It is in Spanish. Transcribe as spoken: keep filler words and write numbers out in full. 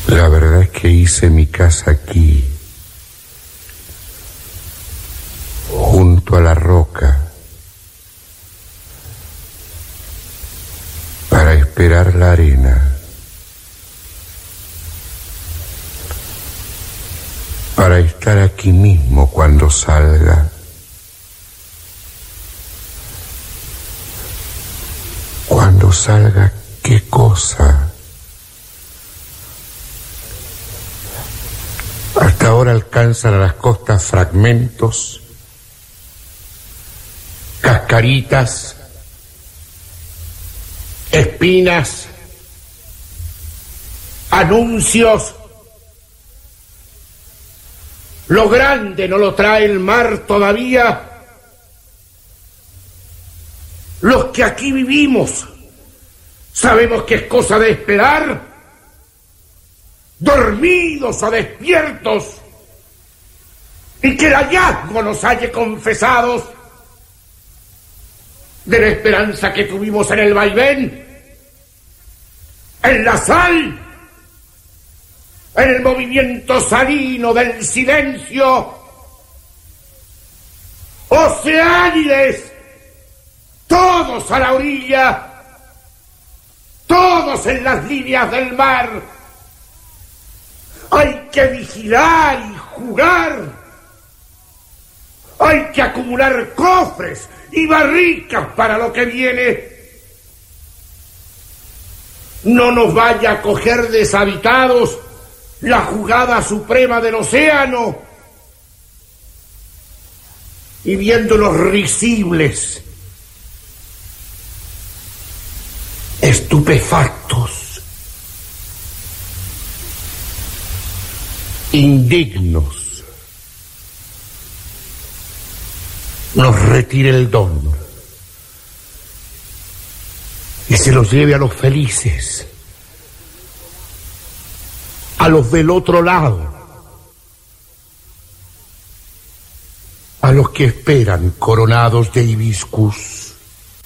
La verdad es que hice mi casa aquí, junto a la roca, para esperar la arena, para estar aquí mismo cuando salga. Cuando salga, ¿qué cosa? Hasta ahora alcanzan a las costas fragmentos, cascaritas, espinas, anuncios. Lo grande no lo trae el mar todavía. Los que aquí vivimos sabemos que es cosa de esperar, dormidos o despiertos, y que el hallazgo nos halle confesados de la esperanza que tuvimos en el vaivén, en la sal, en el movimiento salino del silencio. Oceánides, todos a la orilla, todos en las líneas del mar. Hay que vigilar y jugar. Hay que acumular cofres y barricas para lo que viene. No nos vaya a coger deshabitados la jugada suprema del océano, y viéndonos risibles, estupefactos, indignos, nos retire el don y se los lleve a los felices, a los del otro lado, a los que esperan coronados de hibiscus.